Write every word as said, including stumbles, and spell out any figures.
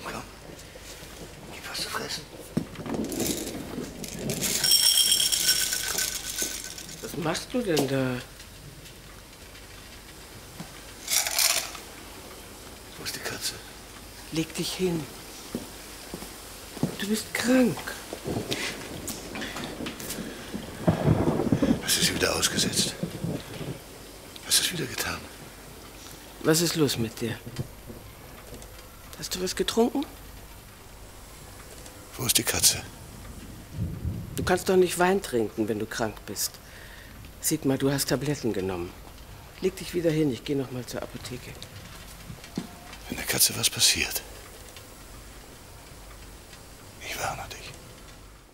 komm. Gib was zu fressen. Was machst du denn da? Wo ist die Katze? Leg dich hin. Du bist krank. Hast du sie wieder ausgesetzt? Hast du es wieder getan? Was ist los mit dir? Hast du was getrunken? Wo ist die Katze? Du kannst doch nicht Wein trinken, wenn du krank bist. Sigmar, du hast Tabletten genommen. Leg dich wieder hin, ich gehe noch mal zur Apotheke. Wenn der Katze was passiert,